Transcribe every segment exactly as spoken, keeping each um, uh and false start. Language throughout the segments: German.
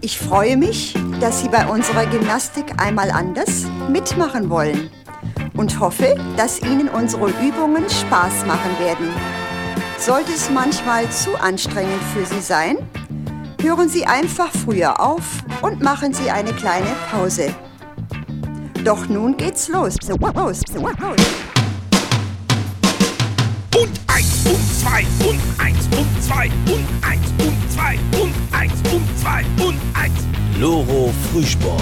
Ich freue mich, dass Sie bei unserer Gymnastik einmal anders mitmachen wollen und hoffe, dass Ihnen unsere Übungen Spaß machen werden. Sollte es manchmal zu anstrengend für Sie sein, hören Sie einfach früher auf und machen Sie eine kleine Pause. Doch nun geht's los. los, los. Und eins und zwei und eins und zwei und eins und zwei und eins und zwei und eins. Loro Frühsport.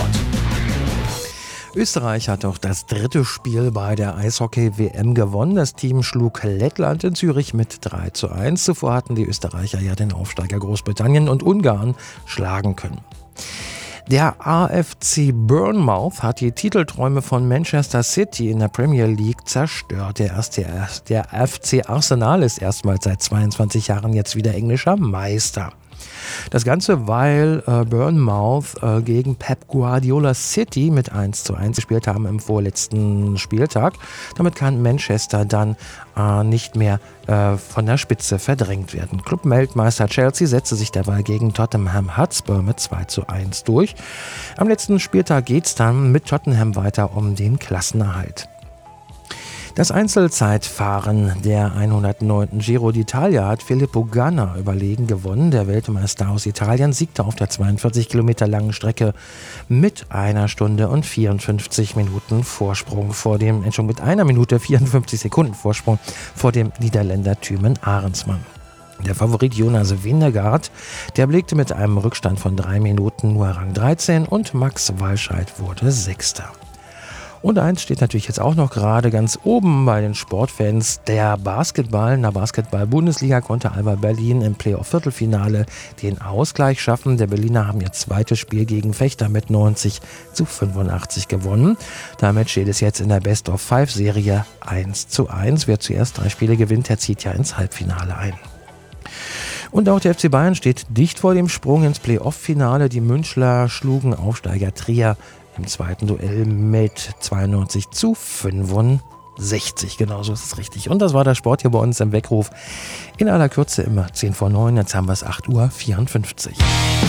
Österreich hat auch das dritte Spiel bei der Eishockey-W M gewonnen. Das Team schlug Lettland in Zürich mit drei zu eins. Zuvor hatten die Österreicher ja den Aufsteiger Großbritannien und Ungarn schlagen können. Der A F C Bournemouth hat die Titelträume von Manchester City in der Premier League zerstört. Der erste, der F C Arsenal ist erstmals seit zweiundzwanzig Jahren jetzt wieder englischer Meister. Das Ganze, weil äh, Bournemouth äh, gegen Pep Guardiola City mit eins zu eins gespielt haben im vorletzten Spieltag. Damit kann Manchester dann äh, nicht mehr äh, von der Spitze verdrängt werden. Clubweltmeister Chelsea setzte sich dabei gegen Tottenham Hotspur mit zwei zu eins durch. Am letzten Spieltag geht es dann mit Tottenham weiter um den Klassenerhalt. Das Einzelzeitfahren der hundertneunten Giro d'Italia hat Filippo Ganna überlegen gewonnen. Der Weltmeister aus Italien siegte auf der zweiundvierzig Kilometer langen Strecke mit einer Stunde und vierundfünfzig Minuten Vorsprung vor dem, Entschuldigung, mit einer Minute vierundfünfzig Sekunden Vorsprung vor dem Niederländer Thymen Arendsman. Der Favorit Jonas Vingegaard, der belegte mit einem Rückstand von drei Minuten nur Rang dreizehn und Max Walscheid wurde Sechster. Und eins steht natürlich jetzt auch noch gerade ganz oben bei den Sportfans, der Basketball. In der Basketball-Bundesliga konnte Alba Berlin im Playoff-Viertelfinale den Ausgleich schaffen. Der Berliner haben ihr zweites Spiel gegen Vechta mit neunzig zu fünfundachtzig gewonnen. Damit steht es jetzt in der Best-of-Five-Serie eins zu eins. Wer zuerst drei Spiele gewinnt, der zieht ja ins Halbfinale ein. Und auch der F C Bayern steht dicht vor dem Sprung ins Playoff-Finale. Die Münchler schlugen Aufsteiger Trier im zweiten Duell mit zweiundneunzig zu fünfundsechzig. Genau so ist es richtig. Und das war der Sport hier bei uns im Weckruf. In aller Kürze immer zehn vor neun. Jetzt haben wir es acht Uhr vierundfünfzig.